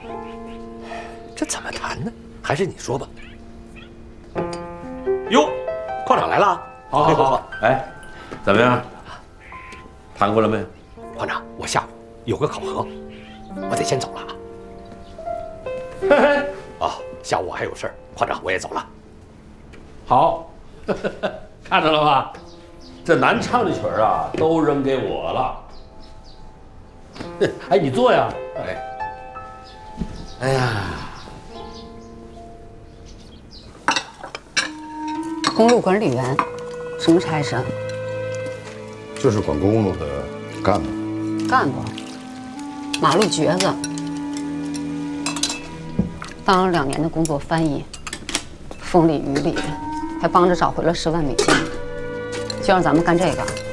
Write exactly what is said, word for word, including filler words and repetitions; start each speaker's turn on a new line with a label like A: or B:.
A: 这怎么谈呢？还是你说吧。哟，矿长来了！
B: 好，好，好。哎，怎么样？谈过了没？
A: 矿长，我下午有个考核，我得先走了啊。
B: 嘿嘿。
A: 啊，下午我还有事儿，矿长我也走了。
B: 好，看着了吧？这难唱的曲儿啊，都扔给我了。哎，你坐呀。哎。哎呀。
C: 公路管理员，什么差事？
D: 就是管公路的干部。
C: 干部，马路橛子，当了两年的工作翻译，风里雨里，还帮着找回了十万美金，就让咱们干这个。